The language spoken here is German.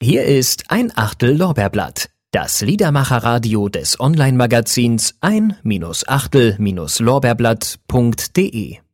Hier ist ein Achtel Lorbeerblatt, das Liedermacherradio des Online-Magazins ein-achtel-lorbeerblatt.de.